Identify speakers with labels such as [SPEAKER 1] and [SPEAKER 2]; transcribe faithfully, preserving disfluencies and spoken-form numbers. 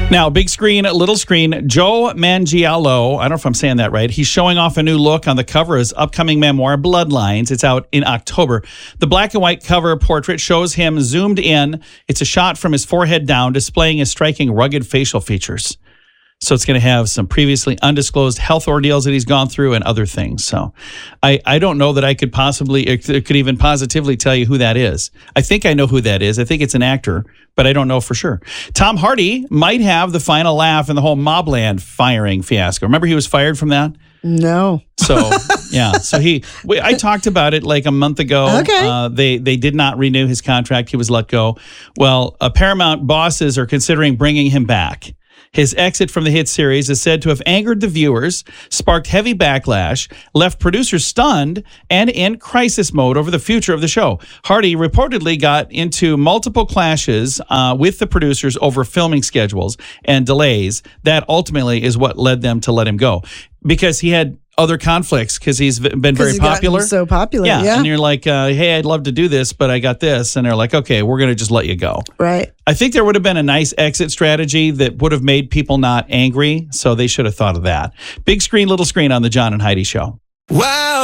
[SPEAKER 1] Now, big screen, little screen, Joe Manganiello, I don't know if I'm saying that right. He's showing off a new look on the cover of his upcoming memoir, Bloodlines. It's out in October. The black and white cover portrait shows him zoomed in. It's a shot from his forehead down, displaying his striking, rugged facial features. So it's going to have some previously undisclosed health ordeals that he's gone through and other things. So I, I don't know that I could possibly, it could even positively tell you who that is. I think I know who that is. I think it's an actor, but I don't know for sure. Tom Hardy might have the final laugh in the whole Mobland firing fiasco. Remember he was fired from that?
[SPEAKER 2] No.
[SPEAKER 1] So, yeah. So he, I talked about it like a month ago.
[SPEAKER 2] Okay.
[SPEAKER 1] Uh, they, they did not renew his contract. He was let go. Well, uh, Paramount bosses are considering bringing him back. His exit from the hit series is said to have angered the viewers, sparked heavy backlash, left producers stunned, and in crisis mode over the future of the show. Hardy reportedly got into multiple clashes uh, with the producers over filming schedules and delays. That ultimately is what led them to let him go, because he had other conflicts because he's been very
[SPEAKER 2] he's
[SPEAKER 1] popular.
[SPEAKER 2] So popular, yeah. yeah.
[SPEAKER 1] And you're like, uh, hey, I'd love to do this, but I got this. And they're like, okay, we're going to just let you go.
[SPEAKER 2] Right.
[SPEAKER 1] I think there would have been a nice exit strategy that would have made people not angry. So they should have thought of that. Big screen, little screen on the John and Heidi Show.
[SPEAKER 3] Wow.